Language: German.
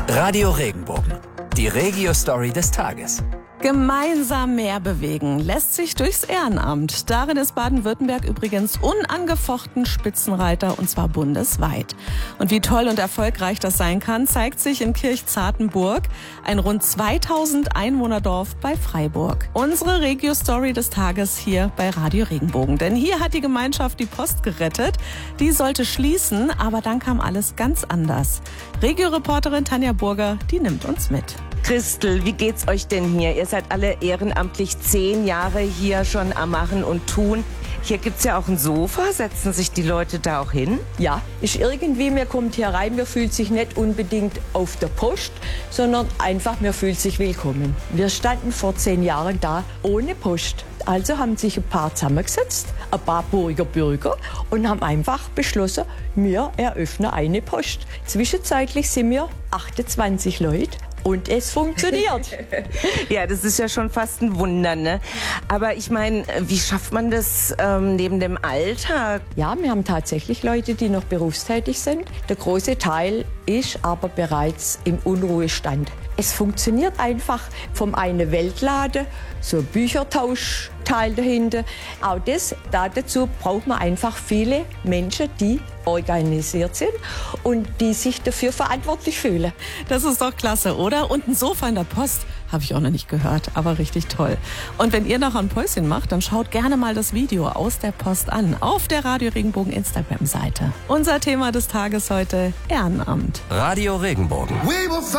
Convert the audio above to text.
Radio Regenbogen, die Regio-Story des Tages. Gemeinsam mehr bewegen lässt sich durchs Ehrenamt. Darin ist Baden-Württemberg übrigens unangefochten Spitzenreiter, und zwar bundesweit. Und wie toll und erfolgreich das sein kann, zeigt sich in Kirchzartenburg, ein rund 2000 Einwohnerdorf bei Freiburg. Unsere Regio-Story des Tages hier bei Radio Regenbogen. Denn hier hat die Gemeinschaft die Post gerettet. Die sollte schließen, aber dann kam alles ganz anders. Regio-Reporterin Tanja Burger, die nimmt uns mit. Christel, wie geht's euch denn hier? Ihr seid alle ehrenamtlich 10 Jahre hier schon am Machen und Tun. Hier gibt's ja auch ein Sofa. Setzen sich die Leute da auch hin? Ja, ist irgendwie, man kommt hier rein, man fühlt sich nicht unbedingt auf der Post, sondern einfach, man fühlt sich willkommen. Wir standen vor 10 Jahren da ohne Post. Also haben sich ein paar zusammengesetzt, ein paar Burger Bürger, und haben einfach beschlossen, wir eröffnen eine Post. Zwischenzeitlich sind wir 28 Leute. Und es funktioniert. Ja, das ist ja schon fast ein Wunder, ne? Aber ich meine, wie schafft man das neben dem Alltag? Ja, wir haben tatsächlich Leute, die noch berufstätig sind. Der große Teil ist aber bereits im Unruhestand. Es funktioniert einfach vom einen Weltladen, so ein Büchertauschteil dahinter. Auch dazu braucht man einfach viele Menschen, die organisiert sind und die sich dafür verantwortlich fühlen. Das ist doch klasse, oder? Und ein Sofa in der Post habe ich auch noch nicht gehört, aber richtig toll. Und wenn ihr noch ein Päuschen macht, dann schaut gerne mal das Video aus der Post an, auf der Radio Regenbogen Instagram-Seite. Unser Thema des Tages heute: Ehrenamt. Radio Regenbogen.